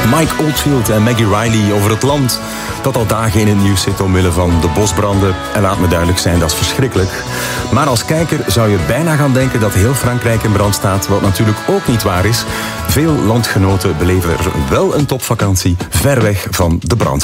Mike Oldfield en Maggie Riley over het land dat al dagen in het nieuws zit omwille van de bosbranden. En laat me duidelijk zijn, dat is verschrikkelijk. Maar als kijker zou je bijna gaan denken dat heel Frankrijk in brand staat, wat natuurlijk ook niet waar is. Veel landgenoten beleven er wel een topvakantie ver weg van de brand.